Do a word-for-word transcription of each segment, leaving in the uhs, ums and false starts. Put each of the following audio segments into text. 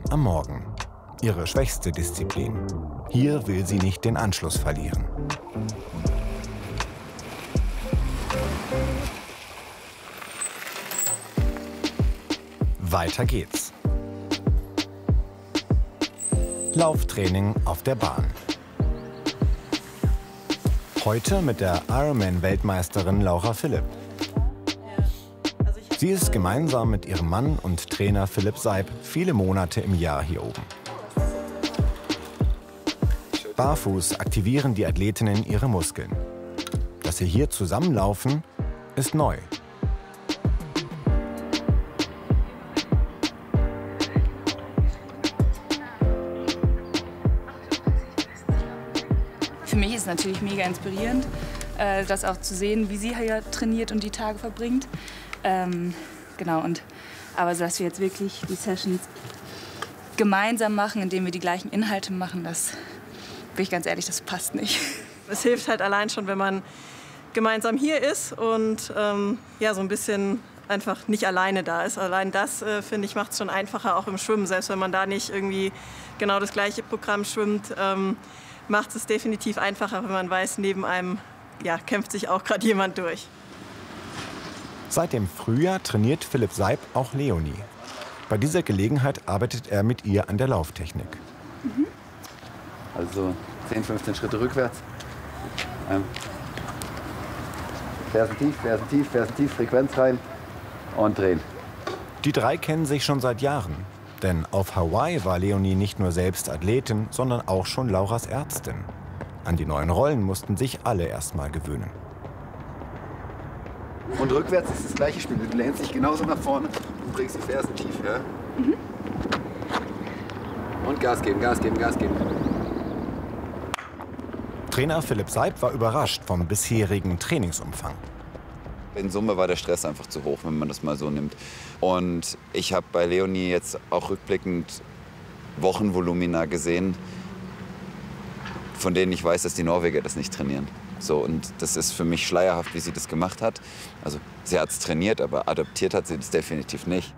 Laufen am Morgen. Ihre schwächste Disziplin. Hier will sie nicht den Anschluss verlieren. Weiter geht's. Lauftraining auf der Bahn. Heute mit der Ironman-Weltmeisterin Laura Philipp. Sie ist gemeinsam mit ihrem Mann und Trainer Philipp Seib viele Monate im Jahr hier oben. Barfuß aktivieren die Athletinnen ihre Muskeln. Dass sie hier zusammenlaufen, ist neu. Für mich ist es natürlich mega inspirierend, das auch zu sehen, wie sie hier trainiert und die Tage verbringt. Ähm, genau, und, aber so, dass wir jetzt wirklich die Sessions gemeinsam machen, indem wir die gleichen Inhalte machen, das, bin ich ganz ehrlich, das passt nicht. Es hilft halt allein schon, wenn man gemeinsam hier ist und ähm, ja, so ein bisschen einfach nicht alleine da ist. Allein das, äh, finde ich, macht es schon einfacher, auch im Schwimmen. Selbst wenn man da nicht irgendwie genau das gleiche Programm schwimmt, ähm, macht es definitiv einfacher, wenn man weiß, neben einem ja, kämpft sich auch gerade jemand durch. Seit dem Frühjahr trainiert Philipp Seib auch Leonie. Bei dieser Gelegenheit arbeitet er mit ihr an der Lauftechnik. Mhm. Also zehn, fünfzehn Schritte rückwärts. Ähm. Fersen tief, Fersen tief, Fersen tief, Frequenz rein und drehen. Die drei kennen sich schon seit Jahren. Denn auf Hawaii war Leonie nicht nur selbst Athletin, sondern auch schon Lauras Ärztin. An die neuen Rollen mussten sich alle erst mal gewöhnen. Und rückwärts ist das gleiche Spiel. Du lehnst dich genauso nach vorne und bringst die Fersen tief. Ja? Mhm. Und Gas geben, Gas geben, Gas geben. Trainer Philipp Seib war überrascht vom bisherigen Trainingsumfang. In Summe war der Stress einfach zu hoch, wenn man das mal so nimmt. Und ich habe bei Leonie jetzt auch rückblickend Wochenvolumina gesehen, von denen ich weiß, dass die Norweger das nicht trainieren. So, und das ist für mich schleierhaft, wie sie das gemacht hat. Also sie hat es trainiert, aber adaptiert hat sie das definitiv nicht.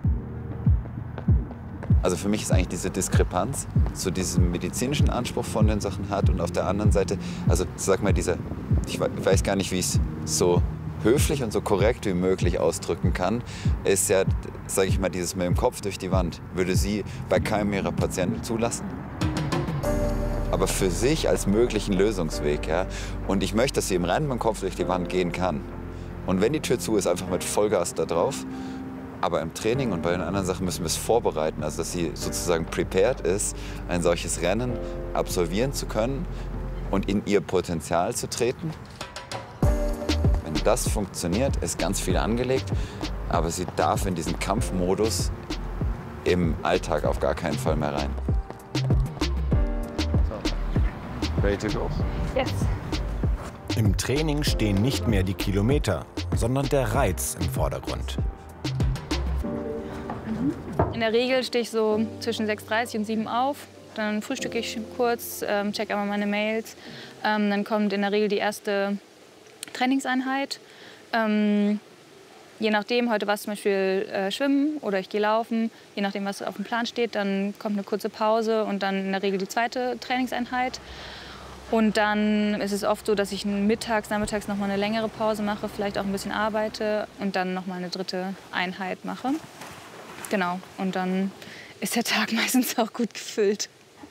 Also für mich ist eigentlich diese Diskrepanz zu diesem medizinischen Anspruch von den Sachen hat und auf der anderen Seite, also sag mal, dieser, ich weiß gar nicht, wie ich es so höflich und so korrekt wie möglich ausdrücken kann, ist ja, sage ich mal, dieses mit dem Kopf durch die Wand. Würde sie bei keinem ihrer Patienten zulassen. Aber für sich als möglichen Lösungsweg. Ja? Und ich möchte, dass sie im Rennen mit dem Kopf durch die Wand gehen kann. Und wenn die Tür zu ist, einfach mit Vollgas da drauf. Aber im Training und bei den anderen Sachen müssen wir es vorbereiten, also dass sie sozusagen prepared ist, ein solches Rennen absolvieren zu können und in ihr Potenzial zu treten. Wenn das funktioniert, ist ganz viel angelegt, aber sie darf in diesen Kampfmodus im Alltag auf gar keinen Fall mehr rein. Ready to go. Yes. Im Training stehen nicht mehr die Kilometer, sondern der Reiz im Vordergrund. In der Regel stehe ich so zwischen sechs Uhr dreißig und sieben Uhr auf. Dann frühstücke ich kurz, ähm, check einmal meine Mails. Ähm, dann kommt in der Regel die erste Trainingseinheit. Ähm, je nachdem, heute war es zum Beispiel äh, Schwimmen oder ich gehe laufen. Je nachdem, was auf dem Plan steht, dann kommt eine kurze Pause und dann in der Regel die zweite Trainingseinheit. Und dann ist es oft so, dass ich mittags, nachmittags noch mal eine längere Pause mache, vielleicht auch ein bisschen arbeite und dann noch mal eine dritte Einheit mache. Genau, und dann ist der Tag meistens auch gut gefüllt.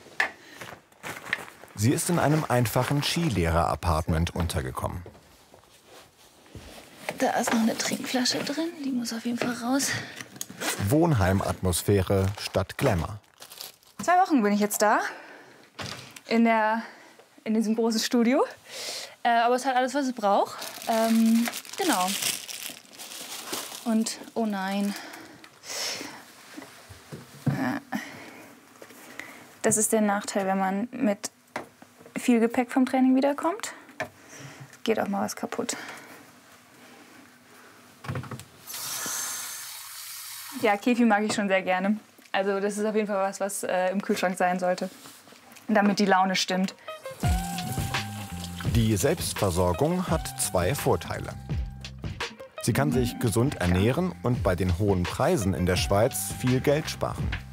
Sie ist in einem einfachen Skilehrer-Apartment untergekommen. Da ist noch eine Trinkflasche drin, die muss auf jeden Fall raus. Wohnheimatmosphäre statt Glamour. Zwei Wochen bin ich jetzt da, in, der, in diesem großen Studio. Äh, aber es hat alles, was es braucht. Ähm, genau. Und, oh nein. Das ist der Nachteil, wenn man mit viel Gepäck vom Training wiederkommt. Geht auch mal was kaputt. Ja, Kefir mag ich schon sehr gerne. Also das ist auf jeden Fall was, was äh, im Kühlschrank sein sollte, damit die Laune stimmt. Die Selbstversorgung hat zwei Vorteile. Sie kann sich gesund ernähren und bei den hohen Preisen in der Schweiz viel Geld sparen.